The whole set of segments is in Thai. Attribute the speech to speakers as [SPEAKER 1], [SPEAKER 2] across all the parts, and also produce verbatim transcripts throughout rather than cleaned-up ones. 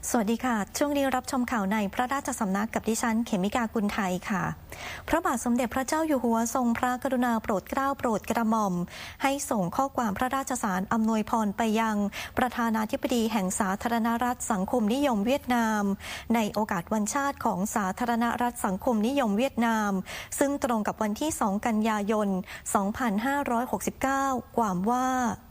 [SPEAKER 1] สวัสดีค่ะช่วงนี้รับชมข่าวในพระราชสำนักกับดิฉันเขมิกากุลไทยค่ะพระบาทสมเด็จพระเจ้าอยู่หัวทรงพระกรุณาโปรดเกล้าโปรดกระหม่อมให้ส่งข้อความพระราชสารอำนวยพรไปยังประธานาธิบดีแห่งสาธารณรัฐสังคมนิยมเวียดนามในโอกาสวันชาติของสาธารณรัฐสังคมนิยมเวียดนามซึ่งตรงกับวันที่สองกันยายนสองพันห้าร้อยหกสิบเก้าความว่า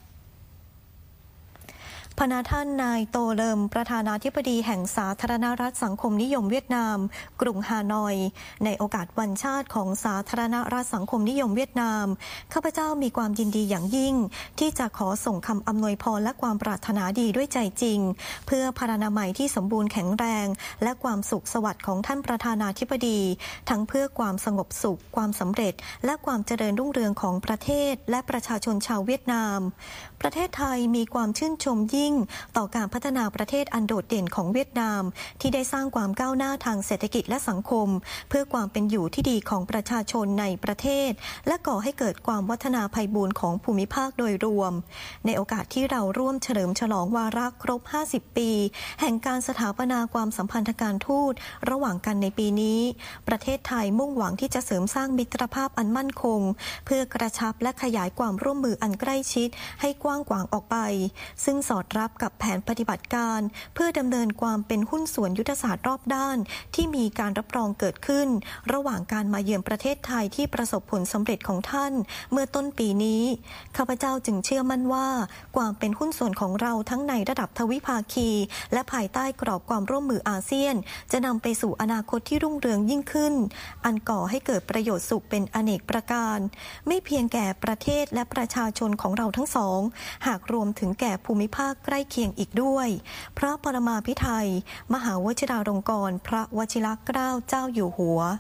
[SPEAKER 1] พณท่านนายโตเลิมประธานาธิบดีแห่งสาธารณรัฐสังคมนิยมเวียดนามกรุงฮานอยในโอกาสวันชาติของสาธารณรัฐสังคมนิยมเวียดนามข้าพเจ้ามีความยินดีอย่างยิ่งที่จะขอส่งคำอำนวยพรและความปรารถนาดีด้วยใจจริงเพื่อพรรณนามัยที่สมบูรณ์แข็งแรงและความสุขสวัสดิ์ของท่านประธานาธิบดีทั้งเพื่อความสงบสุขความสำเร็จและความเจริญรุ่งเรืองของประเทศและประชาชนชาวเวียดนามประเทศไทยมีความชื่นชมยิ่งต่อการพัฒนาประเทศอันโดดเด่นของเวียดนามที่ได้สร้างความก้าวหน้าทางเศรษฐกิจและสังคมเพื่อความเป็นอยู่ที่ดีของประชาชนในประเทศและก่อให้เกิดความวัฒนาไพบูลย์ของภูมิภาคโดยรวมในโอกาสที่เราร่วมเฉลิมฉลองวาระครบห้าสิบปีแห่งการสถาปนาความสัมพันธ์ทางการทูตระหว่างกันในปีนี้ประเทศไทยมุ่งหวังที่จะเสริมสร้างมิตรภาพอันมั่นคงเพื่อกระชับและขยายความร่วมมืออันใกล้ชิดให้กว้างขวางออกไปซึ่งสอดรับกับแผนปฏิบัติการเพื่อดำเนินความเป็นหุ้นส่วนยุทธศาสตร์รอบด้านที่มีการรับรองเกิดขึ้นระหว่างการมาเยือนประเทศไทยที่ประสบผลสำเร็จของท่านเมื่อต้นปีนี้ข้าพเจ้าจึงเชื่อมั่นว่าความเป็นหุ้นส่วนของเราทั้งในระดับทวิภาคีและภายใต้กรอบความร่วมมืออาเซียนจะนำไปสู่อนาคตที่รุ่งเรืองยิ่งขึ้นอันก่อให้เกิดประโยชน์สุขเป็นอเนกประการไม่เพียงแก่ประเทศและประชาชนของเราทั้งสองหากรวมถึงแก่ภูมิภาคใกล้เคียงอีกด้วยพระปรมาภิไธยมหาวชิราลงกรณ์พระวชิรเกล้าเจ้าอยู่หัว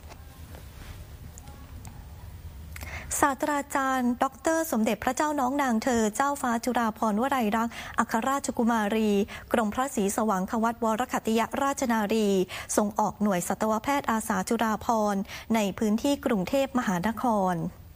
[SPEAKER 1] ศาสตราจารย์ดรสมเด็จพระเจ้าน้องนางเธอเจ้าฟ้าจุฬาภรณ์วลัยลักษณ์อัครราชกุมารีกรมพระศรีสว่างควัตรวรคัตติยราชนารีส่งออกหน่วยสัตวแพทย์อาสาจุฬาภรณ์ในพื้นที่กรุงเทพมหานคร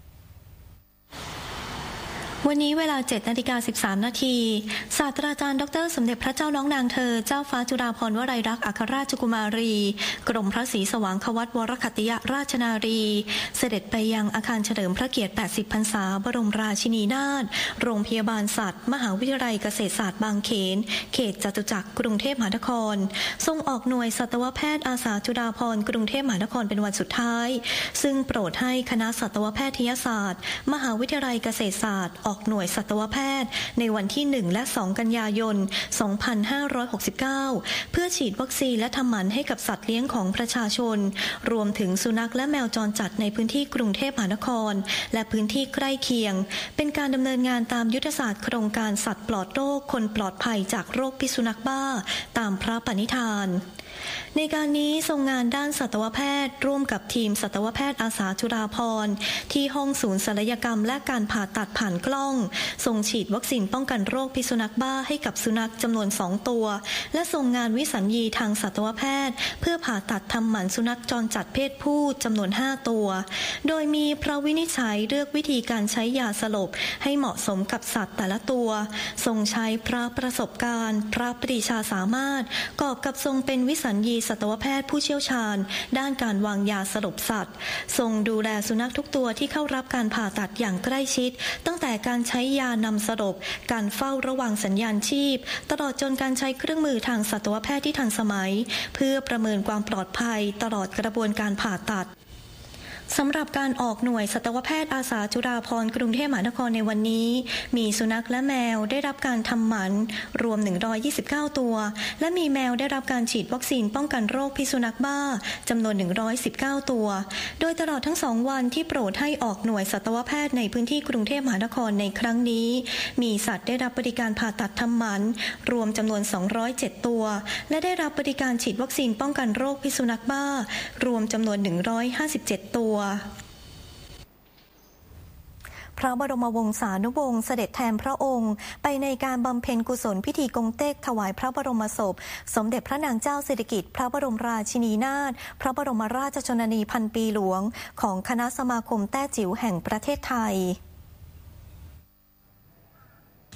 [SPEAKER 1] วันนี้เวลา เจ็ดนาฬิกาสิบสามนาทีศาสตราจารย์ดรสมเด็จพระเจ้าน้องนางเธอเจ้าฟ้าจุฬาภรณ์วลัยลักษณ์อัครราชกุมารีกรมพระศรีสว่างควัตรวรคัตติยราชนารีเสด็จไปยังอาคารเฉลิมพระเกียรติแปดสิบพรรษาบรมราชินีนาถโรงพยาบาลสัตว์มหาวิทยาลัยเกษตรศาสตร์บางเขนเขตจตุจักรกรุงเทพมหานครทรงออกหน่วยสัตวแพทย์อาสาจุฬาภรณ์กรุงเทพมหานครเป็นวันสุดท้ายซึ่งโปรดให้คณะสัตวแพทยศาสตร์มหาวิทยาลัยเกษตรศาสตร์ออกหน่วยสัตวแพทย์ในวันที่หนึ่งและสองกันยายนสองพันห้าร้อยหกสิบเก้าเพื่อฉีดวัคซีนและทำหมันให้กับสัตว์เลี้ยงของประชาชนรวมถึงสุนัขและแมวจรจัดในพื้นที่กรุงเทพมหานครและพื้นที่ใกล้เคียงเป็นการดำเนินงานตามยุทธศาสตร์โครงการสัตว์ปลอดโรคคนปลอดภัยจากโรคพิษสุนัขบ้าตามพระปณิธานในการนี้ทรงงานด้านสัตวแพทย์ร่วมกับทีมสัตวแพทย์อาสาจุฬาภรณ์ที่ห้องศูนย์ศัลยกรรมและการผ่าตัดผ่านกล้องทรงฉีดวัคซีนป้องกันโรคพิษสุนัขบ้าให้กับสุนัขจำนวนสองตัวและทรงงานวิสัญญีทางสัตวแพทย์เพื่อผ่าตัดทำหมันสุนัขจรจัดเพศผู้จำนวนห้าตัวโดยมีพระวินิจฉัยเลือกวิธีการใช้ยาสลบให้เหมาะสมกับสัตว์แต่ละตัวทรงใช้พระประสบการณ์พระปรีชาสามารถกอบกับทรงเป็นวิสัญญีสัตวแพทย์ผู้เชี่ยวชาญด้านการวางยาสลบสัตว์ทรงดูแลสุนัขทุกตัวที่เข้ารับการผ่าตัดอย่างใกล้ชิดตั้งแต่การใช้ยานำสลบการเฝ้าระวังสัญญาณชีพตลอดจนการใช้เครื่องมือทางสัตวแพทย์ที่ทันสมัยเพื่อประเมินความปลอดภัยตลอดกระบวนการผ่าตัดสำหรับการออกหน่วยสัตวแพทย์อาสาจุฬาภรณ์กรุงเทพมหานครในวันนี้มีสุนัขและแมวได้รับการทำหมันรวมหนึ่งร้อยยี่สิบเก้าตัวและมีแมวได้รับการฉีดวัคซีนป้องกันโรคพิษสุนัขบ้าจำนวนหนึ่งร้อยสิบเก้าตัวโดยตลอดทั้งสองวันที่โปรดให้ออกหน่วยสัตวแพทย์ในพื้นที่กรุงเทพมหานครในครั้งนี้มีสัตว์ได้รับบริการผ่าตัดทำหมันรวมจำนวนสองร้อยเจ็ดตัวและได้รับบริการฉีดวัคซีนป้องกันโรคพิษสุนัขบ้ารวมจำนวนหนึ่งร้อยห้าสิบเจ็ดตัวพระบรมวงศานุวงศ์เสด็จแทนพระองค์ไปในการบำเพ็ญกุศลพิธีกงเต็กถวายพระบรมศพสมเด็จพระนางเจ้าสิริกิติ์พระบรมราชินีนาถพระบรมราชชนนีพันปีหลวงของคณะสมาคมแต้จิ๋วแห่งประเทศไทย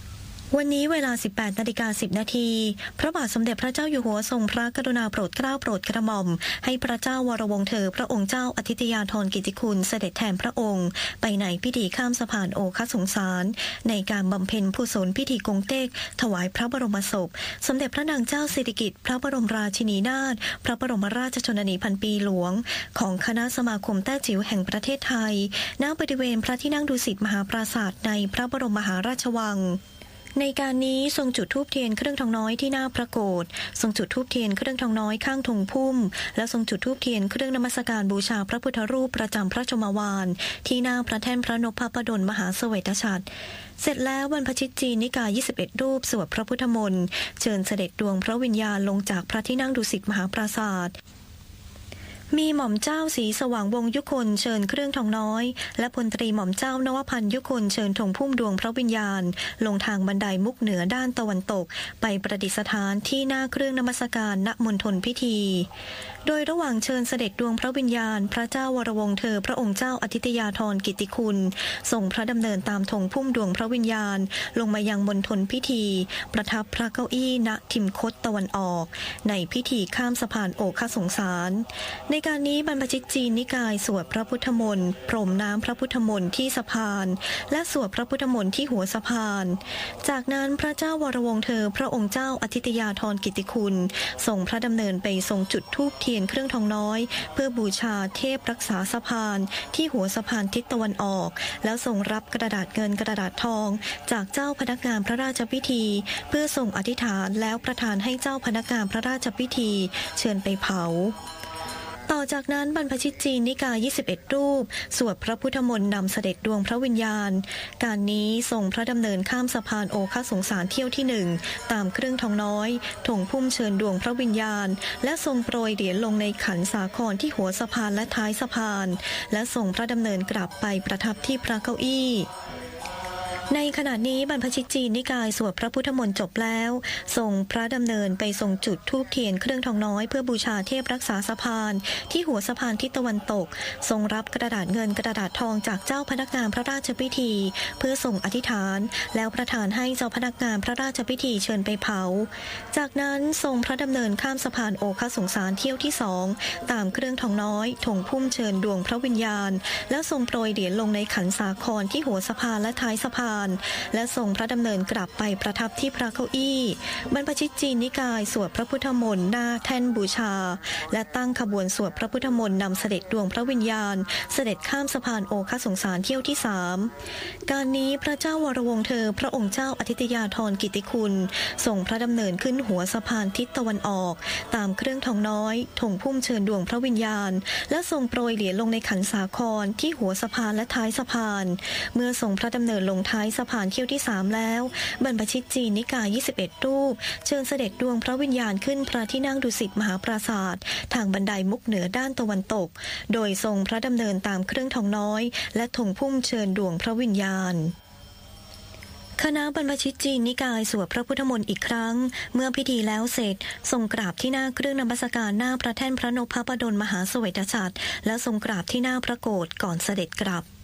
[SPEAKER 1] วันนี้เวลา สิบแปดนาฬิกาสิบนาทีพระบาทสมเด็จพระเจ้าอยู่หัวทรงพระกรุณาโปรดเกล้าโปรดกระหม่อมให้พระเจ้าวรวงศ์เธอพระองค์เจ้าอธิตยาธรกิติคุณเสด็จแทนพระองค์ไปในพิธีข้ามสะพานโอคสงสารในการบำเพ็ญกุศลพิธีกงเต็กถวายพระบรมศพสมเด็จพระนางเจ้าสิริกิติ์พระบรมราชินีนาถพระบรมราชชนนีพันปีหลวงของคณะสมาคมแต้จิ๋วแห่งประเทศไทยณบริเวณพระที่นั่งดุสิตมหาปราสาทในพระบรมมหาราชวังในการนี้ทรงจุดธูปเทียนเครื่องทองน้อยที่หน้าพระโกฐทรงจุดธูปเทียนเครื่องทองน้อยข้างธงพุ่มและทรงจุดธูปเทียนเครื่องนมัสการบูชาพระพุทธรูปประจำพระชมวาลที่หน้าพระแท่นพระนพพดลมหาเสวตฉัตรเสร็จแล้วบรรพชิตจีนนิกายยี่สิบเอ็ดรูปสวดพระพุทธมนต์เชิญเสด็จดวงพระวิญญาณลงจากพระที่นั่งดุสิตมหาปราสาทมีหม่อมเจ้าศรีสว่างวงศ์ยุคนเชิญเครื่องทองน้อยและพลตรีหม่อมเจ้านวพันธ์ยุคนเชิญธงพุ่มดวงพระวิญญาณลงทางบันไดมุกเหนือด้านตะวันตกไปประดิษฐานที่หน้าเครื่องนมัสการณมณฑลพิธีโดยระหว่างเชิญเสด็จดวงพระวิญญาณพระเจ้าวรวงศ์เธอพระองค์เจ้าอธิตยาธรกิติคุณทรงพระดำเนินตามธงพุ่มดวงพระวิญญาณลงมายังมณฑลพิธีประทับพระเก้าอี้ณทิมคตตะวันออกในพิธีข้ามสะพานโอคสงสารในการนี้บรรพชิตจีนนิกายสวดพระพุทธมนต์พรมน้ำพระพุทธมนต์ที่สะพานและสวดพระพุทธมนต์ที่หัวสะพานจากนั้นพระเจ้าวรวงศ์เธอพระองค์เจ้าอธิตยาธรกิติคุณทรงพระดำเนินไปทรงจุดธูปเทียนเครื่องทองน้อยเพื่อบูชาเทพรักษาสะพานที่หัวสะพานทิศตะวันออกแล้วทรงรับกระดาษเงินกระดาษทองจากเจ้าพนักงานพระราชพิธีเพื่อทรงอธิษฐานแล้วประทานให้เจ้าพนักงานพระราชพิธีเชิญไปเผาต่อจากนั้นบรรพชิตจีนนิกายยี่สิบเอ็ดรูปสวดพระพุทธมนต์นำเสด็จดวงพระวิญญาณการนี้ทรงพระดำเนินข้ามสะพานโอคสงสารเที่ยวที่หนึ่งตามเครื่องทองน้อยธงพุ่มเชิญดวงพระวิญญาณและทรงโปรยเหรียญลงในขันสาครที่หัวสะพานและท้ายสะพานและทรงพระดำเนินกลับไปประทับที่พระเก้าอี้ในขณะนี้บรรพชิตจีนนิกายสวดพระพุทธมนต์จบแล้วทรงพระดำเนินไปทรงจุดธูปเทียนเครื่องทองน้อยเพื่อบูชาเทพรักษาสะพานที่หัวสะพานทิศตะวันตกทรงรับกระดาษเงินกระดาษทองจากเจ้าพนักงานพระราชพิธีเพื่อส่งอธิษฐานแล้วประทานให้เจ้าพนักงานพระราชพิธีเชิญไปเผาจากนั้นทรงพระดำเนินข้ามสะพานโอคสงสารเที่ยวที่สองตามเครื่องทองน้อยธงพุ่มเชิญดวงพระวิญญาณแล้วทรงโปรยเหรียญลงในขันสาครที่หัวสะพานและท้ายสะพานและทรงพระดำเนินกลับไปประทับที่พระเก้าอี้บรรพชิตจีนนิกายสวดพระพุทธมนต์หน้าแท่นบูชาและตั้งขบวนสวดพระพุทธมนต์นำเสด็จดวงพระวิญญาณเสด็จข้ามสะพานโอคสงสารเที่ยวที่สามการนี้พระเจ้าวรวงศ์เธอพระองค์เจ้าอธิตยาธรกิติคุณทรงพระดำเนินขึ้นหัวสะพานทิศตะวันออกตามเครื่องทองน้อยธงพุ่มเชิญดวงพระวิญญาณและทรงโปรยเหรียญลงในขันสาครที่หัวสะพานและท้ายสะพานเมื่อทรงพระดำเนินลงท้ายสะพานเที่ยวที่สามแล้วบรรพชิตจีนนิกายยี่สิบเอ็ดรูปเชิญเสด็จดวงพระวิญญาณขึ้นพระที่นั่งดุสิตมหาปราสาททางบันไดมุกเหนือด้านตะวันตกโดยทรงพระดำเนินตามเครื่องทองน้อยและธงพุ่มเชิญดวงพระวิญญาณคณะบรรพชิตจีนนิกายสวดพระพุทธมนต์อีกครั้งเมื่อพิธีแล้วเสร็จทรงกราบที่หน้าเครื่องนมัสการหน้าพระแท่นพระนพพดลมหาเสวตฉัตรและทรงกราบที่หน้าพระโกฐก่อนเสด็จกลับ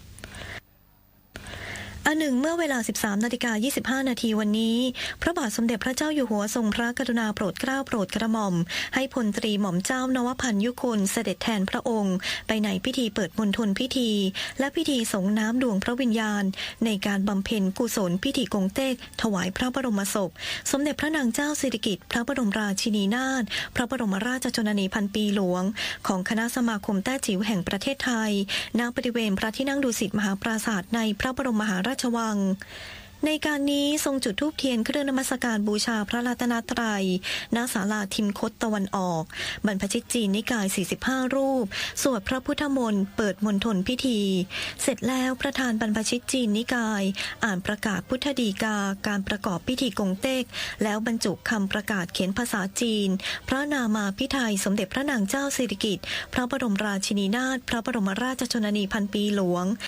[SPEAKER 1] อันหนึ่งเมื่อเวลา สิบสามนาฬิกายี่สิบห้านาทีวันนี้พระบาทสมเด็จพระเจ้าอยู่หัวทรงพระกรุณาโปรดเกล้าโปรดกระหม่อมให้พลตรีหม่อมเจ้านวพันธ์ยุคนเสด็จแทนพระองค์ไปในพิธีเปิดมณฑลพิธีและพิธีสงน้ำดวงพระวิญญาณในการบำเพ็ญกุศลพิธีกงเต็กถวายพระบรมศพสมเด็จพระนางเจ้าสิริกิติ์พระบรมราชินีนาถพระบรมราชชนนีพันปีหลวงของคณะสมาคมแต้จิ๋วแห่งประเทศไทยณบริเวณพระที่นั่งดุสิตมหาปราสาทในพระบรมมหาราชวังในการนี้ทรงจุดธูปเทียนเครื่องนมัสการบูชาพระรัตนตรัยณศาลาทิมคตตะวันออกบรรพชิตจีนนิกายสี่สิบห้ารูปสวดพระพุทธมนต์เปิดมณฑลพิธีเสร็จแล้วประธานบรรพชิตจีนนิกายอ่านประกาศพุทธฎีกาการประกอบพิธีกงเต็กแล้วบรรจุคำประกาศเขียนภาษาจีนพระนามาภิไธยสมเด็จพระนางเจ้าสิริกิติ์พระบรมราชินีนาถพระบรมราชชนนีพันปีหลวง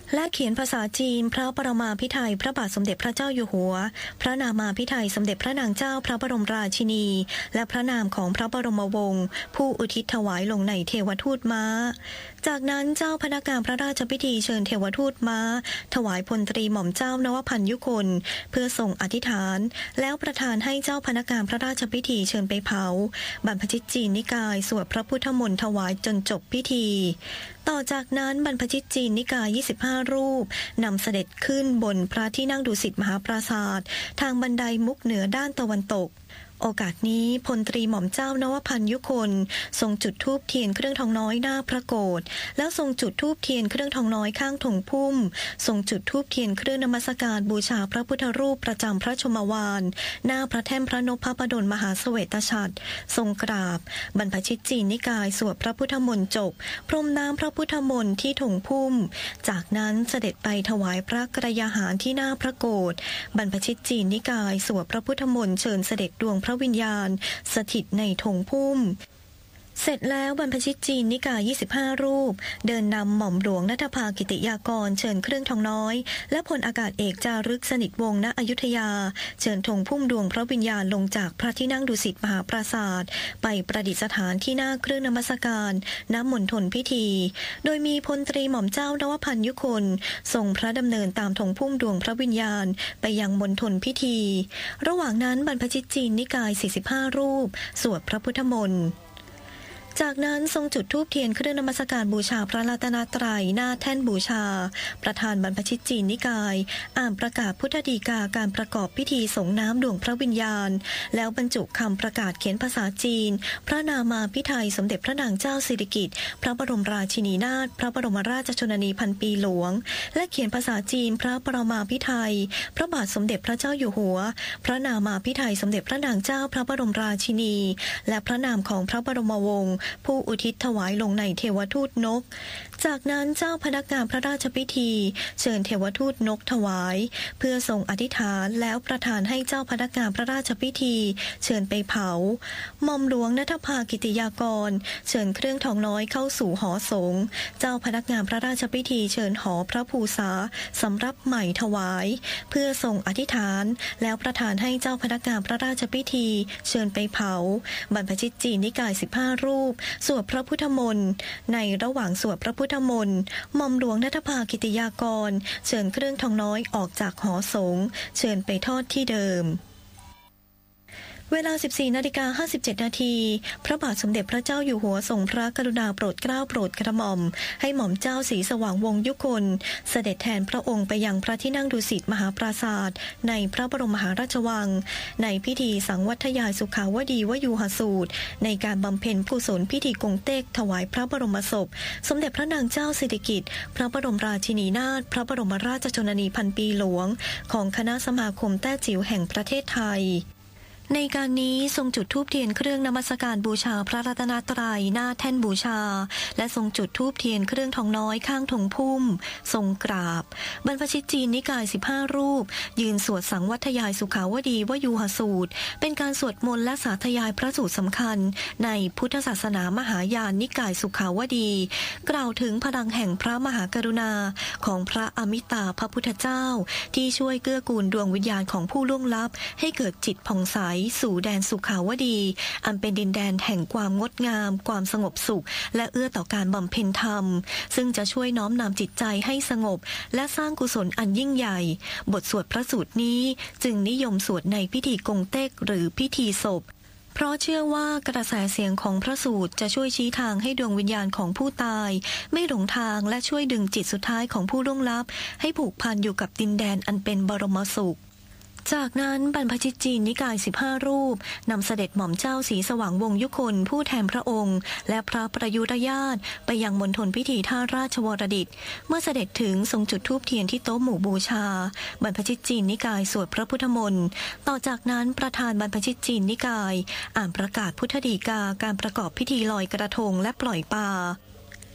[SPEAKER 1] และเขียนภาษาจีนพระปรมาภิไธยพระบาทสมเด็จพระเจ้าอยู่หัวพระนามาภิไธยสมเด็จพระนางเจ้าพระบรมราชินีและพระนามของพระบรมวงศ์ผู้อุทิศถวายลงในเทวทูตม้าจากนั้นเจ้าพนักงานพระราชพิธีเชิญเทวทูตม้าถวายพลตรีหม่อมเจ้านวพันธ์ยุคนเพื่อทรงอธิษฐานแล้วประทานให้เจ้าพนักงานพระราชพิธีเชิญไปเผาบรรพชิตจีนนิกายสวดพระพุทธมนต์ถวายจนจบพิธีต่อจากนั้นบรรพชิตจีนนิกายยี่สิบห้ารูปนำเสด็จขึ้นบนพระที่นั่งดุสิตมหาปราสาททางบันไดมุกเหนือด้านตะวันตกโอกาสนี้พลตรีหม่อมเจ้านวพันธ์ยุคนทรงจุดธูปเทียนเครื่องทองน้อยหน้าพระโกฐแล้วทรงจุดธูปเทียนเครื่องทองน้อยข้างธงพุ่มทรงจุดธูปเทียนเครื่องนมัสการบูชาพระพุทธรูปประจำพระชมวาลหน้าพระแท่นพระนพพระดลมหาเสวตฉัตรทรงกราบบรรพชิตจีนนิกายสวดพระพุทธมนต์จบพรมน้ำพระพุทธมนต์ที่ธงพุ่มจากนั้นเสด็จไปถวายพระกรยาหารที่หน้าพระโกฐบรรพชิตจีนนิกายสวดพระพุทธมนต์เชิญเสด็จดวงพระวิญญาณสถิตในธงพุ่มเสร็จแล้วบรรพชิตจีนนิกายยี่สิบห้ารูปเดินนำหม่อมหลวงณัฐภากิติยากรเชิญเครื่องทองน้อยและพลอากาศเอกจารึกสนิทวงศ์ณอยุธยาเชิญธงพุ่มดวงพระวิญญาณลงจากพระที่นั่งดุสิตมหาปราสาทไปประดิษฐานที่หน้าเครื่องนมัสการณมณฑลพิธีโดยมีพลตรีหม่อมเจ้านวพันธ์ยุคนทรงพระดำเนินตามธงพุ่มดวงพระวิญญาณไปยังมณฑลพิธีระหว่างนั้นบรรพชิตจีนนิกายสี่สิบห้ารูปสวดพระพุทธมนต์จากนั้นทรงจุดธูปเทียนเครื่องนมัสการบูชาพระรัตนตรัยหน้าแท่นบูชาประธานบรรพชิตจีนนิกายอ่านประกาศพุทธฎีกาการประกอบพิธีส่งน้ำดวงพระวิญญาณแล้วบรรจุคำประกาศเขียนภาษาจีนพระนามาภิไธยสมเด็จพระนางเจ้าสิริกิติ์พระบรมราชินีนาถพระบรมราชชนนีพันปีหลวงและเขียนภาษาจีนพระปรมาภิไธยพระบาทสมเด็จพระเจ้าอยู่หัวพระนามาภิไธยสมเด็จพระนางเจ้าพระบรมราชินีและพระนามของพระบรมวงศ์ผู้อุทิศถวายลงในเทวทูตนกจากนั้นเจ้าพนักงานพระราชพิธีเชิญเทวทูตนกถวายเพื่อทรงอธิษฐานแล้วประทานให้เจ้าพนักงานพระราชพิธีเชิญไปเผาหม่อมหลวงณัฐภากิติยากรเชิญเครื่องทองน้อยเข้าสู่หอสงฆ์เจ้าพนักงานพระราชพิธีเชิญหอพระภูษาสำรับใหม่ถวายเพื่อทรงอธิษฐานแล้วประทานให้เจ้าพนักงานพระราชพิธีเชิญไปเผาบรรพชิตจีนนิกายสิบห้ารูปสวดพระพุทธมนต์ในระหว่างสวดพระพุทธมนต์หม่อมหลวงณัฐภากิติยากรเชิญเครื่องทองน้อยออกจากหอสงฆ์เชิญไปทอดที่เดิมเวลา สิบสี่นาฬิกาห้าสิบเจ็ดนาทีพระบาทสมเด็จพระเจ้าอยู่หัวทรงพระกรุณาโปรดเกล้าโปรดกระหม่อมให้หม่อมเจ้าศรีสว่างวงศ์ยุคนเสด็จแทนพระองค์ไปยังพระที่นั่งดุสิตมหาปราสาทในพระบรมมหาราชวังในพิธีสังวัทยายสุขาวดีวยูหสูตรในการบำเพ็ญกุศลพิธีกงเต็กถวายพระบรมศพสมเด็จพระนางเจ้าสิริกิติ์พระบรมราชินีนาถพระบรมราชชนนีพันปีหลวงของคณะสมาคมแต้จิ๋วแห่งประเทศไทยในการนี้ทรงจุดธูปเทียนเครื่องนมัสการบูชาพระรัตนตรัยหน้าแท่นบูชาและทรงจุดธูปเทียนเครื่องทองน้อยข้างธงพุ่มทรงกราบบรรพชิตจีนนิกายสิบห้ารูปยืนสวดสังวัทยายสุขาวดีวยูหสูตรเป็นการสวดมนต์และสาธยายพระสูตรสำคัญในพุทธศาสนามหายานนิกายสุขาวดีกล่าวถึงพลังแห่งพระมหากรุณาของพระอมิตาพระพุทธเจ้าที่ช่วยเกื้อกูลดวงวิญญาณของผู้ล่วงลับให้เกิดจิตผ่องใสสู่แดนสุขาวดีอันเป็นดินแดนแห่งความงดงามความสงบสุขและเอื้อต่อการบำเพ็ญธรรมซึ่งจะช่วยน้อมนำจิตใจให้สงบและสร้างกุศลอันยิ่งใหญ่บทสวดพระสูตรนี้จึงนิยมสวดในพิธีกงเต็กหรือพิธีศพเพราะเชื่อว่ากระแสเสียงของพระสูตรจะช่วยชี้ทางให้ดวงวิญญาณของผู้ตายไม่หลงทางและช่วยดึงจิตสุดท้ายของผู้ล่วงลับให้ผูกพันอยู่กับดินแดนอันเป็นบรมสุขจากนั้นบรรพชิตจีนนิกายสิบห้ารูปนำเสด็จหม่อมเจ้าศรีสว่างวงศ์ยุคนผู้แทนพระองค์และพระประยุรญาติไปยังมณฑลพิธีท่าราชวรดิตเมื่อเสด็จถึงทรงจุดธูปเทียนที่โต๊ะหมู่บูชาบรรพชิตจีนนิกายสวดพระพุทธมนต์ต่อจากนั้นประธานบรรพชิตจีนนิกายอ่านประกาศพุทธฎีกาการประกอบพิธีลอยกระทงและปล่อยปลา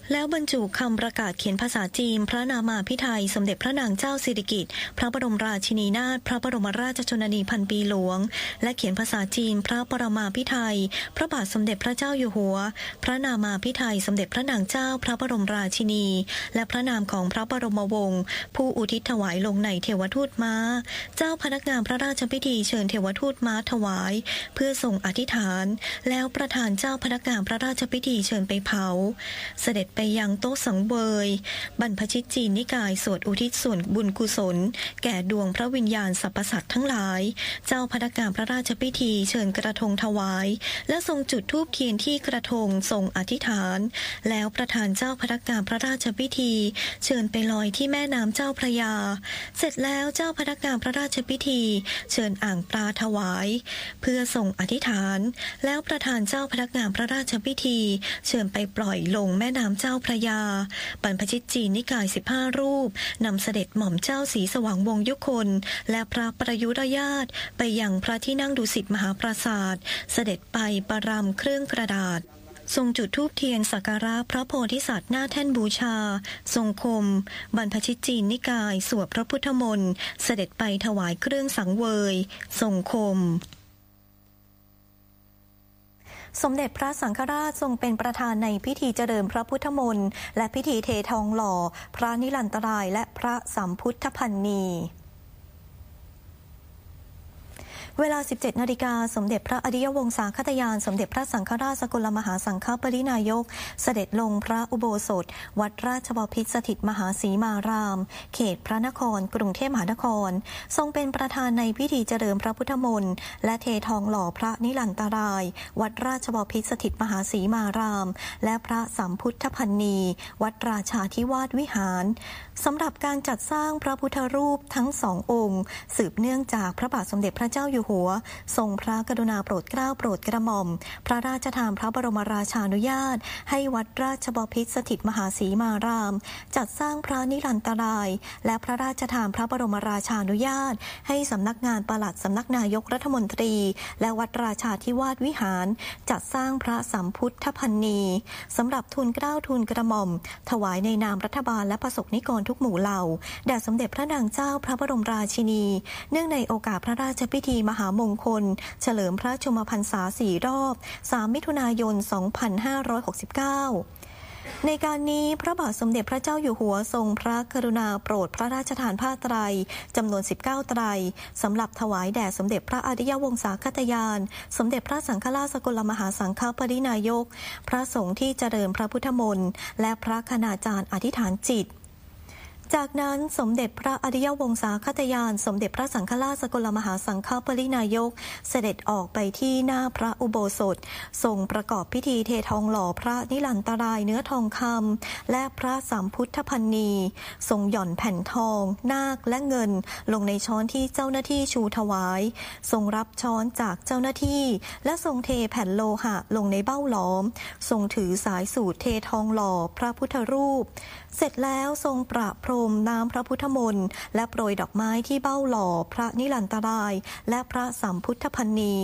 [SPEAKER 1] แล้วบรรจุคำประกาศเขียนภาษาจีนพระนามาภิไธยสมเด็จพระนางเจ้าสิริกิติ์พระบรมราชินีนาถพระบรมราชชนนีพันปีหลวงและเขียนภาษาจีนพระปรมาภิไธยพระบาทสมเด็จพระเจ้าอยู่หัวพระนามาภิไธยสมเด็จพระนางเจ้าพระบรมราชินีและพระนามของพระบรมวงศ์ผู้อุทิศถวายลงในเทวทูตม้าเจ้าพนักงานพระราชพิธีเชิญเทวทูตม้าถวายเพื่อทรงอธิษฐานแล้วประธานเจ้าพนักงานพระราชพิธีเชิญไปเผาเสด็จไปยังโต๊ะสังเวยบรรพชิตจีนนิกายสวดอุทิศส่วนบุญกุศลแก่ดวงพระวิญญาณสรรพสัตว์ทั้งหลายเจ้าพนักงานพระราชพิธีเชิญกระทงถวายและทรงจุดธูปเทียนที่กระทงทรงอธิษฐานแล้วประธานเจ้าพนักงานพระราชพิธีเชิญไปลอยที่แม่น้ำเจ้าพระยาเสร็จแล้วเจ้าพนักงานพระราชพิธีเชิญอ่างปลาถวายเพื่อทรงอธิษฐานแล้วประธานเจ้าพนักงานพระราชพิธีเชิญไปปล่อยลงแม่น้ำเจ้าพระยาบรรพชิตจีนนิกายสิบห้ารูปนำเสด็จหม่อมเจ้าศรีสว่างวงศ์ยุคนและพระประยุรญาติไปยังพระที่นั่งดุสิตมหาปราสาทเสด็จไปประรำเครื่องกระดาษทรงจุดธูปเทียนสักการะพระโพธิสัตว์หน้าแท่นบูชาทรงคมบรรพชิตจีนนิกายสวดพระพุทธมนต์เสด็จไปถวายเครื่องสังเวยทรงคมสมเด็จพระสังฆราชทรงเป็นประธานในพิธีเจริญพระพุทธมนต์และพิธีเททองหล่อพระนิรันตรายและพระสัมพุทธพันนีเวลา สิบเจ็ดนาฬิกาสมเด็จพระอริยวงศาคตยานสมเด็จพระสังฆราชสกลมหาสังฆปรินายกเสด็จลงพระอุโบสถวัดราชบพิตรสถิตมหาสีมารามเขตพระนครกรุงเทพมหานครทรงเป็นประธานในพิธีเจริญพระพุทธมนต์และเททองหล่อพระนิรันตรายวัดราชบพิตรสถิตมหาสีมารามและพระสัมพุทธพันนีวัดราชาธิวาสวิหารสำหรับการจัดสร้างพระพุทธรูปทั้งสององค์สืบเนื่องจากพระบาทสมเด็จพระเจ้าอยู่หัวทรงพระกรุณาโปรดเกล้าโปรดกระหม่อมพระราชทานพระบรมราชานุญาตให้วัดราชบพิตรสถิตมหาสีมารามจัดสร้างพระนิรันตรายและพระราชทานพระบรมราชานุญาตให้สำนักงานปลัดสำนักนายกรัฐมนตรีและวัดราชาธิวาสวิหารจัดสร้างพระสัมพุทธพันนีสำหรับทูลเกล้าทูลกระหม่อมถวายในนามรัฐบาลและประสบนิกรทุกหมู่เหล่าแด่สมเด็จพระนางเจ้าพระบรมราชินีเนื่องในโอกาสพระราชพิธีมหามงคลเฉลิมพระชนมพรรษาสี่รอบสามมิถุนายนสองพันห้าร้อยหกสิบเก้าในการนี้พระบาทสมเด็จพระเจ้าอยู่หัวทรงพระกรุณาโปรดพระราชทานผ้าไตรจำนวนสิบเก้าไตรสำหรับถวายแด่สมเด็จพระอริยวงศาคตยานสมเด็จพระสังฆราชสกลมหาสังฆปรินายกพระสงฆ์ที่เจริญพระพุทธมนต์และพระคณาจารย์อธิษฐานจิตจากนั้นสมเด็จพระอริยวงศาคตยานสมเด็จพระสังฆราชสกลมหาสังฆปรินายกเสด็จออกไปที่หน้าพระอุโบสถทรงประกอบพิธีเททองหล่อพระนิรันตรายเนื้อทองคำและพระสัมพุทธพันนีทรงหย่อนแผ่นทองนาคและเงินลงในช้อนที่เจ้าหน้าที่ชูถวายทรงรับช้อนจากเจ้าหน้าที่และทรงเทแผ่นโลหะลงในเบ้าหลอมทรงถือสายสูตรเททองหล่อพระพุทธรูปเสร็จแล้วทรงประพรมน้ำพระพุทธมนต์และโปรยดอกไม้ที่เบ้าหล่อพระนิรันตรายและพระสัมพุทธพันนี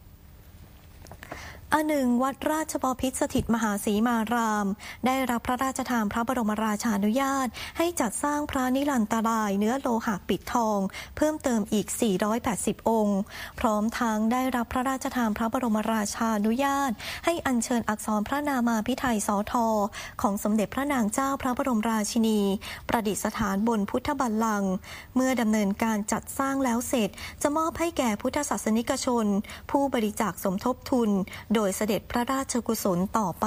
[SPEAKER 1] อันหนึ่งวัดราชบพิตรสถิตมหาสีมารามได้รับพระราชทานพระบรมราชานุญาตให้จัดสร้างพระนิรันตรายเนื้อโลหะปิดทองเพิ่มเติมอีกสี่ร้อยแปดสิบองค์พร้อมทั้งได้รับพระราชทานพระบรมราชานุญาตให้อัญเชิญอักษรพระนามาภิไธยสทของสมเด็จพระนางเจ้าพระบรมราชินีประดิษฐานบนพุทธบัลลังก์เมื่อดำเนินการจัดสร้างแล้วเสร็จจะมอบให้แก่พุทธศาสนิกชนผู้บริจาคสมทบทุนโดยเสด็จพระราชกุศลต่อไป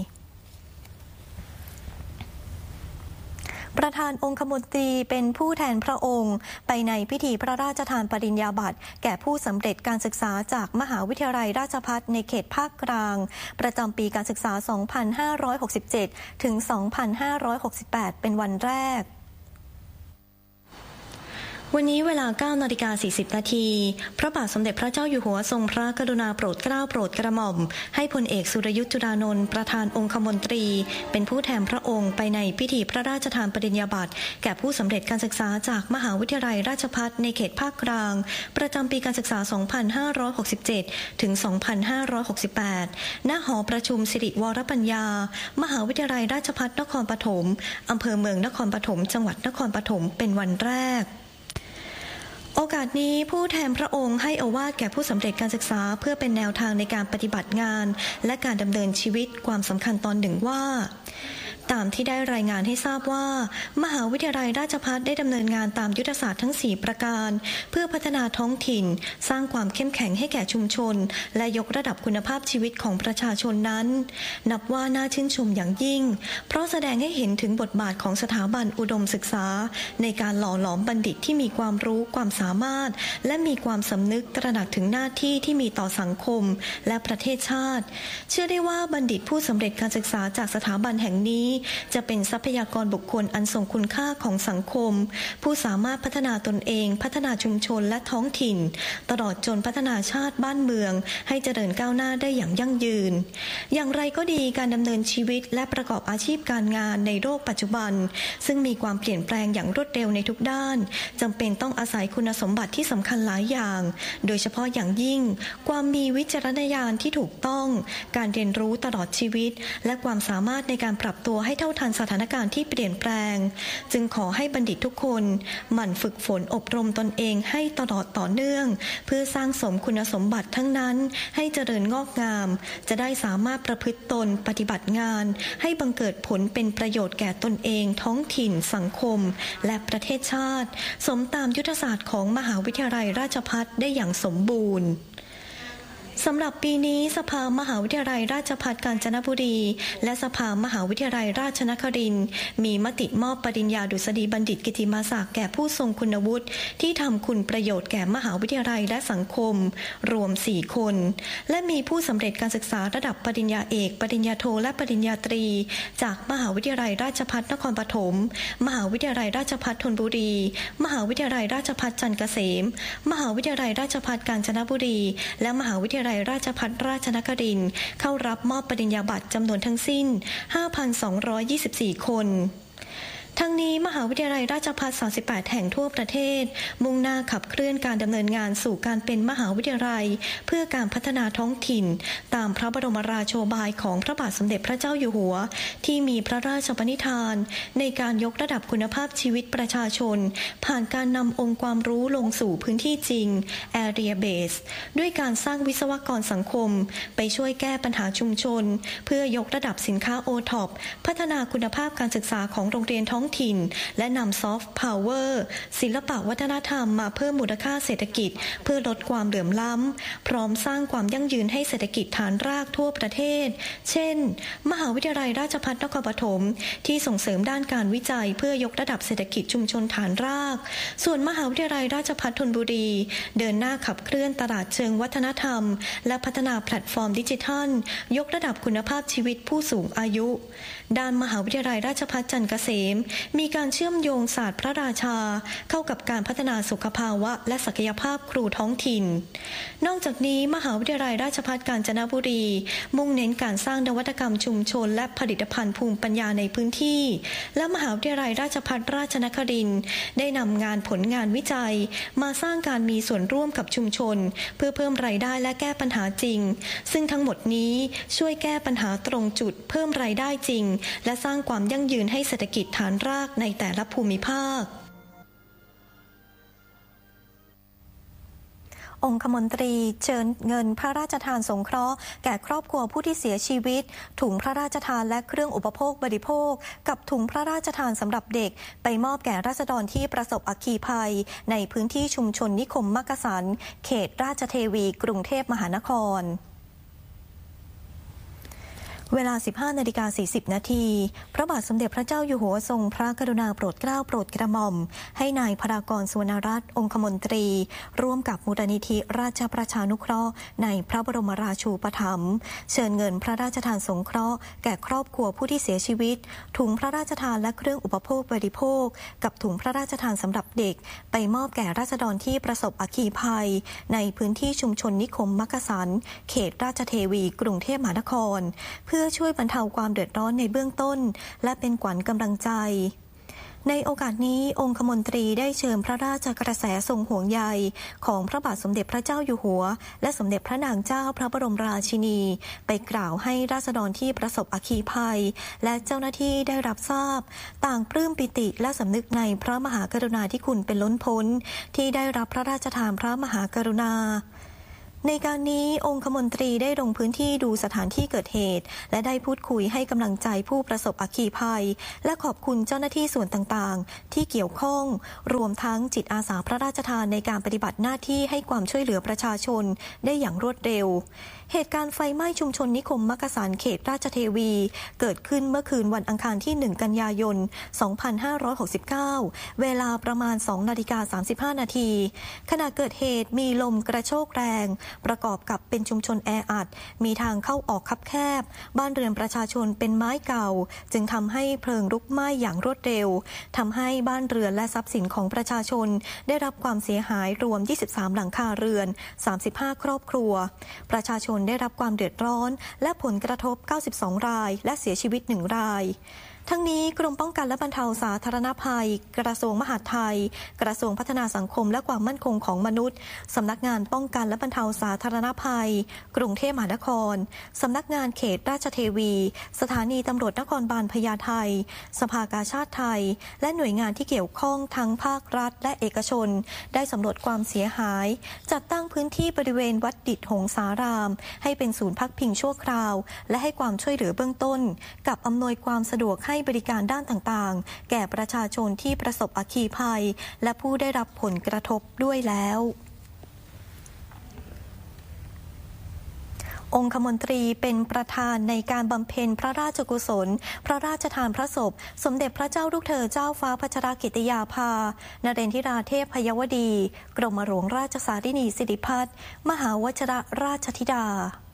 [SPEAKER 1] ประธานองคมนตรีเป็นผู้แทนพระองค์ไปในพิธีพระราชทานปริญญาบัตรแก่ผู้สำเร็จการศึกษาจากมหาวิทยาลัยราชภัฏในเขตภาคกลางประจำปีการศึกษา สองพันห้าร้อยหกสิบเจ็ด ถึง สองพันห้าร้อยหกสิบแปด เป็นวันแรกวันนี้เวลา เก้านาฬิกาสี่สิบ นาทีพระบาทสมเด็จพระเจ้าอยู่หัวทรงพระกรุณาโปรดเกล้าโปรดกระหม่อมให้พลเอกสุรยุทธจุฬานนท์ประธานองคมนตรีเป็นผู้แทนพระองค์ไปในพิธีพระราชทานปริญญาบัตรแก่ผู้สำเร็จการศึกษาจากมหาวิทยาลัยราชภัฏในเขตภาคกลางประจำปีการศึกษา สองพันห้าร้อยหกสิบเจ็ด ถึง สองพันห้าร้อยหกสิบแปด ณ หอประชุมสิริวรปัญญามหาวิทยาลัยราชภัฏนครปฐมอำเภอเมืองนครปฐมจังหวัดนครปฐมเป็นวันแรกโอกาสนี้ผู้แทนพระองค์ให้โอวาทแก่ผู้สำเร็จการศึกษาเพื่อเป็นแนวทางในการปฏิบัติงานและการดำเนินชีวิตความสำคัญตอนหนึ่งว่าตามที่ได้รายงานให้ทราบว่ามหาวิทยาลัยราชภัฏได้ดำเนินงานตามยุทธศาสตร์ทั้งสี่ประการเพื่อพัฒนาท้องถิ่นสร้างความเข้มแข็งให้แก่ชุมชนและยกระดับคุณภาพชีวิตของประชาชนนั้นนับว่าน่าชื่นชมอย่างยิ่งเพราะแสดงให้เห็นถึงบทบาทของสถาบันอุดมศึกษาในการหล่อหลอมบัณฑิตที่มีความรู้ความสามารถและมีความสำนึกตระหนักถึงหน้าที่ที่มีต่อสังคมและประเทศชาติเชื่อได้ว่าบัณฑิตผู้สำเร็จการศึกษาจากสถาบันแห่งนี้จะเป็นทรัพยากรบุคคลอันทรงคุณค่าของสังคมผู้สามารถพัฒนาตนเองพัฒนาชุมชนและท้องถิ่นตลอดจนพัฒนาชาติบ้านเมืองให้เจริญก้าวหน้าได้อย่างยั่งยืนอย่างไรก็ดีการดำเนินชีวิตและประกอบอาชีพการงานในโลกปัจจุบันซึ่งมีความเปลี่ยนแปลงอย่างรวดเร็วในทุกด้านจำเป็นต้องอาศัยคุณสมบัติที่สำคัญหลายอย่างโดยเฉพาะอย่างยิ่งความมีวิจารณญาณที่ถูกต้องการเรียนรู้ตลอดชีวิตและความสามารถในการปรับตัวให้เท่าทันสถานการณ์ที่เปลี่ยนแปลงจึงขอให้บัณฑิตทุกคนหมั่นฝึกฝนอบรมตนเองให้ตลอดต่อเนื่องเพื่อสร้างสมคุณสมบัติทั้งนั้นให้เจริญงอกงามจะได้สามารถประพฤติตนปฏิบัติงานให้บังเกิดผลเป็นประโยชน์แก่ตนเองท้องถิ่นสังคมและประเทศชาติสมตามยุทธศาสตร์ของมหาวิทยาลัยราชภัฏได้อย่างสมบูรณ์สำหรับปีนี้สภามหาวิทยาลัยราชภัฏกาญจนบุรีและสภามหาวิทยาลัยราชนครินทร์มีมติมอบปริญญาดุษฎีบัณฑิตกิตติมศักดิ์แก่ผู้ทรงคุณวุฒิที่ทำคุณประโยชน์แก่มหาวิทยาลัยและสังคมรวมสี่คนและมีผู้สำเร็จการศึกษาระดับปริญญาเอกปริญญาโทและปริญญาตรีจากมหาวิทยาลัยราชภัฏนครปฐมมหาวิทยาลัยราชภัฏธนบุรีมหาวิทยาลัยราชภัฏจันทร์เกษมมหาวิทยาลัยราชภัฏกาญจนบุรีและมหาวิทยาลัยราชภัฏราชนครินทร์เข้ารับมอบปริญญาบัตรจำนวนทั้งสิ้น ห้าพันสองร้อยยี่สิบสี่ คนทั้งนี้มหาวิทยาลัยราชภัฏสามสิบแปดแห่งทั่วประเทศมุ่งหน้าขับเคลื่อนการดำเนินงานสู่การเป็นมหาวิทยาลัยเพื่อการพัฒนาท้องถิ่นตามพระบรมราโชบายของพระบาทสมเด็จพระเจ้าอยู่หัวที่มีพระราชปณิธานในการยกระดับคุณภาพชีวิตประชาชนผ่านการนำองค์ความรู้ลงสู่พื้นที่จริง Area Base ด้วยการสร้างวิศวกรสังคมไปช่วยแก้ปัญหาชุมชนเพื่อยกระดับสินค้า โอ ท็อป พัฒนาคุณภาพการศึกษาของโรงเรียนท้องถิ่นและนำซอฟต์พาวเวอร์ศิลปะวัฒนธรรมมาเพิ่มมูลค่าเศรษฐกิจเพื่อลดความเหลื่อมล้ำพร้อมสร้างความยั่งยืนให้เศรษฐกิจฐานรากทั่วประเทศเช่นมหาวิทยาลัยราชภัฏนครปฐมที่ส่งเสริมด้านการวิจัยเพื่อยกระดับเศรษฐกิจชุมชนฐานรากส่วนมหาวิทยาลัยราชภัฏธนบุรีเดินหน้าขับเคลื่อนตลาดเชิงวัฒนธรรมและพัฒนาแพลตฟอร์มดิจิทัลยกระดับคุณภาพชีวิตผู้สูงอายุด้านมหาวิทยาลัยราชภัฏจันทร์เกษมมีการเชื่อมโยงศาสตร์พระราชาเข้ากับการพัฒนาสุขภาวะและศักยภาพครูท้องถิ่นนอกจากนี้มหาวิทยาลัยราชภัฏกาญจนบุรีมุ่งเน้นการสร้างนวัตกรรมชุมชนและผลิตภัณฑ์ภูมิปัญญาในพื้นที่และมหาวิทยาลัยราชภัฏราชนครินทร์ได้นำงานผลงานวิจัยมาสร้างการมีส่วนร่วมกับชุมชนเพื่อเพิ่มรายได้และแก้ปัญหาจริงซึ่งทั้งหมดนี้ช่วยแก้ปัญหาตรงจุดเพิ่มรายได้จริงและสร้างความยั่งยืนให้เศรษฐกิจฐานรากในแต่ละภูมิภาคองคมนตรีเชิญเงินพระราชทานสงเคราะห์แก่ครอบครัวผู้ที่เสียชีวิตถุงพระราชทานและเครื่องอุปโภคบริโภคกับถุงพระราชทานสำหรับเด็กไปมอบแก่ราษฎรที่ประสบอัคคีภัยในพื้นที่ชุมชนนิคมมักกะสันเขตราชเทวีกรุงเทพมหานครเวลา สิบห้านาฬิกาสี่สิบนาทีพระบาทสมเด็จพระเจ้าอยู่หัวทรงพระกรุณาโปรดเกล้าโปรดกระหม่อมให้นายพรากร สุวรรณรัตน์องคมนตรีร่วมกับมูลนิธิราชประชานุเคราะห์ในพระบรมราชูปถัมภ์เชิญเงินพระราชทานสงเคราะห์แก่ครอบครัวผู้ที่เสียชีวิตถุงพระราชทานและเครื่องอุปโภคบริโภคกับถุงพระราชทานสำหรับเด็กไปมอบแก่ราษฎรที่ประสบอัคคีภัยในพื้นที่ชุมชนนิคมมักกะสันเขตราชเทวีกรุงเทพมหานครเพื่อช่วยบรรเทาความเดือดร้อนในเบื้องต้นและเป็นขวัญกำลังใจในโอกาสนี้องคมนตรีได้เชิญพระราชกระแสทรงห่วงใยของพระบาทสมเด็จพระเจ้าอยู่หัวและสมเด็จพระนางเจ้าพระบรมราชินีไปกล่าวให้ราษฎรที่ประสบอัคคีภัยและเจ้าหน้าที่ได้รับทราบต่างปลื้มปิติและสำนึกในพระมหากรุณาธิคุณเป็นล้นพ้นที่ได้รับพระราชทานพระมหากรุณาในการนี้องคมนตรีได้ลงพื้นที่ดูสถานที่เกิดเหตุและได้พูดคุยให้กำลังใจผู้ประสบอัคคีภัยและขอบคุณเจ้าหน้าที่ส่วนต่างๆที่เกี่ยวข้องรวมทั้งจิตอาสาพระราชทานในการปฏิบัติหน้าที่ให้ความช่วยเหลือประชาชนได้อย่างรวดเร็วเหตุการณ์ไฟไหม้ชุมชนนิคมมักกะสันเขตราชเทวีเกิดขึ้นเมื่อคืนวันอังคารที่หนึ่งกันยายนสองพันห้าร้อยหกสิบเก้าเวลาประมาณ สองนาฬิกาสามสิบห้านาทีขณะเกิดเหตุมีลมกระโชกแรงประกอบกับเป็นชุมชนแออัดมีทางเข้าออกคับแคบบ้านเรือนประชาชนเป็นไม้เก่าจึงทำให้เพลิงลุกไหม้อย่างรวดเร็วทำให้บ้านเรือนและทรัพย์สินของประชาชนได้รับความเสียหายรวมยี่สิบสามหลังคาเรือนสามสิบห้าครอบครัวประชาชนได้รับความเดือดร้อนและผลกระทบเก้าสิบสองรายและเสียชีวิตหนึ่งรายทั้งนี้กรมป้องกันและบรรเทาสาธารณภัยกระทรวงมหาดไทยกระทรวงพัฒนาสังคมและความมั่นคงของมนุษย์สำนักงานป้องกันและบรรเทาสาธารณภัยกรุงเทพมหานครสำนักงานเขตราชเทวีสถานีตำรวจนครบาลพญาไทสภากาชาดไทยและหน่วยงานที่เกี่ยวข้องทั้งภาครัฐและเอกชนได้สำรวจความเสียหายจัดตั้งพื้นที่บริเวณวัดดิษฐ์หงสารามให้เป็นศูนย์พักพิงชั่วคราวและให้ความช่วยเหลือเบื้องต้นกับอำนวยความสะดวกให้บริการด้านต่างๆแก่ประชาชนที่ประสบอัคคีภัยและผู้ได้รับผลกระทบด้วยแล้วองคมนตรีเป็นประธานในการบำเพ็ญพระราชกุศลพระราชทานพระศพสมเด็จพระเจ้าลูกเธอเจ้าฟ้าพัชรกิติยาภานเรนทิราเทพพยวดีกรมหลวงราชสารินีสิริพัฒน์มหาวชิรราชธิดา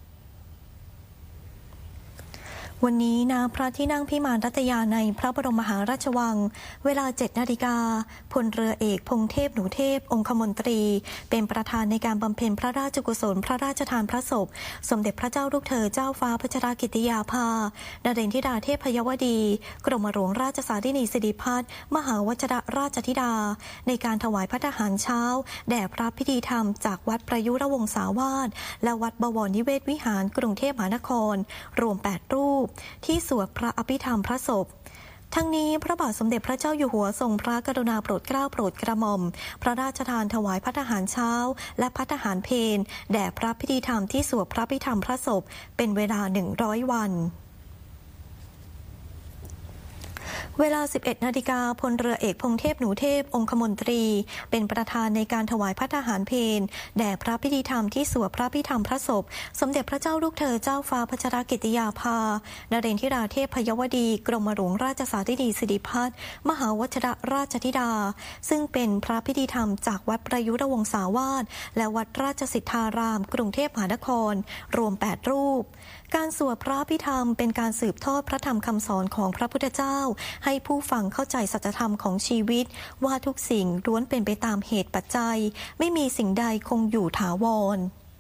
[SPEAKER 1] วันนี้ณพระที่นั่งพิมานรัตยาในพระบรมมหาราชวังเวลาเจ็ดนาฬิกาพลเรือเอกพงเทพหนูเทพองคมนตรีเป็นประธานในการบำเพ็ญพระราชกุศลพระราชทานพระศพสมเด็จพระเจ้าลูกเธอเจ้าฟ้าพัชรกิติยาภานเรนทิราเทพพยวดีกรมหลวงราชสารินีสิริพัฒน์มหาวชิรราชธิดาในการถวายพระทหารเช้าแด่พระพิธีธรรมจากวัดประยุรวงศาวาสและวัดบวรนิเวศวิหารกรุงเทพมหานครรวมแปดรูปที่สวดพระอภิธรรมพระศพทั้งนี้พระบาทสมเด็จพระเจ้าอยู่หัวทรงพระกรุณาโปรดเกล้าโปรดกระหม่อมพระราชทานถวายพระทหารเช้าและพระทหารเพลแด่พระพิธีธรรมที่สวดพระอภิธรรมพระศพเป็นเวลาหนึ่งร้อยวันเวลา สิบเอ็ดนาฬิกาพลเรือเอกพงเทพหนูเทพองคมนตรีเป็นประธานในการถวายพระทหารเพลแด่พระพิธีธรรมที่สวดพระพิธรรมพระศพสมเด็จพระเจ้าลูกเธอเจ้าฟ้าพัชรกิติยาภานเรนทิราเทพพยวดีกรมหลวงราชสารินีสิริพัฒน์มหาวชิรราชธิดาซึ่งเป็นพระพิธีธรรมจากวัดประยุรวงศาวาสและวัดราชสิทธารามกรุงเทพมหานครรวมแปดรูปการสวดพระอภิธรรมเป็นการสืบทอดพระธรรมคำสอนของพระพุทธเจ้าให้ผู้ฟังเข้าใจสัจธรรมของชีวิตว่าทุกสิ่งล้วนเป็นไปตามเหตุปัจจัยไม่มีสิ่งใดคงอยู่ถาวร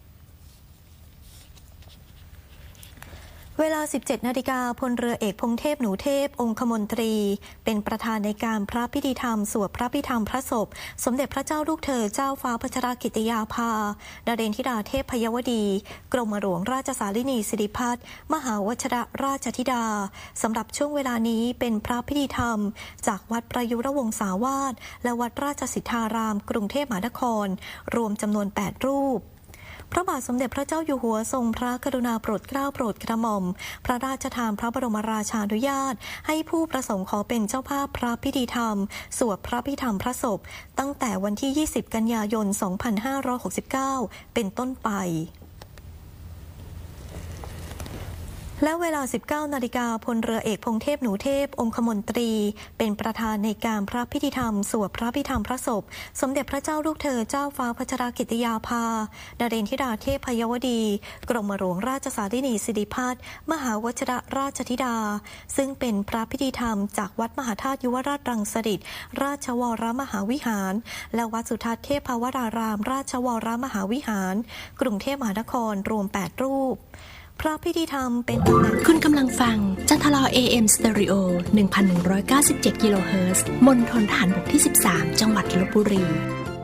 [SPEAKER 1] เวลา สิบเจ็ดนาฬิกาพลเรือเอกพงเทพหนูเทพองคมนตรีเป็นประธานในการพระพิธีธรรมสวดพระพิธรรมพระศพสมเด็จพระเจ้าลูกเธอเจ้าฟ้าพัชรกิติยาภานเรนทิราเทพพยวดีกรมหลวงราชสารินีสิริพัฒน์มหาวชิรราชธิดาสำหรับช่วงเวลานี้เป็นพระพิธีธรรมจากวัดประยุรวงศาวาสและวัดราชสิทธารามกรุงเทพมหานครรวมจำนวนแปดรูปพระบาทสมเด็จพระเจ้าอยู่หัวทรงพระกรุณาโปรดเกล้าโปรดกระหม่อมพระราชทานพระบรมราชานุญาตให้ผู้ประสงค์ขอเป็นเจ้าภาพพระพิธีธรรมสวดพระพิธรรมพระศพตั้งแต่วันที่ยี่สิบกันยายนสองพันห้าร้อยหกสิบเก้าเป็นต้นไปและเวลา สิบเก้า นาฬิกาพลเรือเอกพงเทพหนูเทพองคมนตรีเป็นประธานในการพระพิธีธรรมสวดพระพิธรรมพระศพสมเด็จพระเจ้าลูกเธอเจ้าฟ้าพัชรกิติยาภานเรนทิดาเทพพยวดีกรมหลวงราชสารินีสิริพัฒน์มหาวชิรราชธิดาซึ่งเป็นพระพิธีธรรมจากวัดมหาธาตุยุวราชรังสฤษฎ์ราชวรมหาวิหารและวัดสุทัศน์เทพภวรารามราชวรมหาวิหารกรุงเทพมหานครรวมแปดรูปพระพิธีธรรมเป็นตำแหน่ง
[SPEAKER 2] คุณกำลังฟังจันทลอ เอ เอ็ม Stereo หนึ่งพันหนึ่งร้อยเก้าสิบเจ็ด กิโลเฮิรตซ์มณฑลทหารบกที่สิบสามจังหวัดลพบุรี